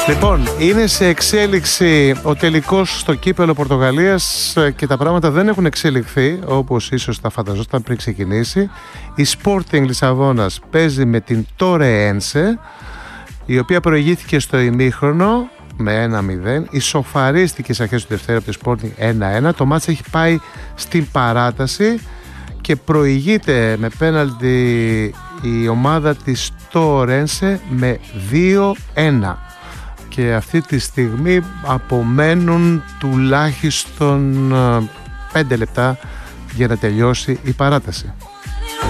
Λοιπόν, είναι σε εξέλιξη ο τελικός στο κύπελλο Πορτογαλίας και τα πράγματα δεν έχουν εξελιχθεί όπως ίσως τα φανταζόταν πριν ξεκινήσει. Η Sporting Λισαβόνας παίζει με την Τόρεενσε, η οποία προηγήθηκε στο ημίχρονο με 1-0, ισοφαρίστηκε στις αρχές του Δευτέρα από τη Sporting 1-1. Το μάτς έχει πάει στην παράταση και προηγείται με πέναλτι η ομάδα της Τόρεενσε με 2-1. Και αυτή τη στιγμή απομένουν τουλάχιστον 5 λεπτά για να τελειώσει η παράταση.